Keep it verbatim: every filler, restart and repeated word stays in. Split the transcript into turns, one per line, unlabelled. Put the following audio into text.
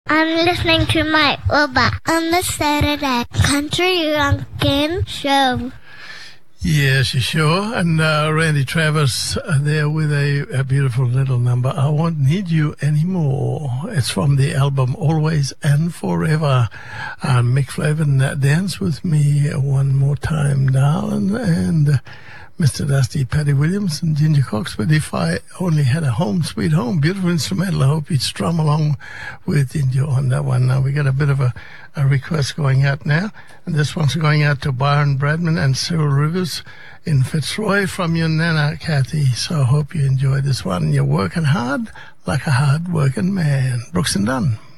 I'm listening to my Uber on the Saturday Country Runkin' Show.
Yes, you sure? And uh, Randy Travis uh, there with a, a beautiful little number, I Won't Need You Anymore. It's from the album Always and Forever. Uh, Mick Flavin, uh, Dance With Me One More Time, Darling, and uh, Mister Dusty, Patty Williams, and Ginger Cox. But If I Only Had a Home, Sweet Home, beautiful instrumental. I hope you'd strum along with Ginger on that one. Now we got a bit of a, a request going out now, and this one's going out to Byron Bradman and Cyril Rivers in Fitzroy from your Nana, Kathy. So I hope you enjoy this one. You're working hard like a hard-working man. Brooks and Dunn.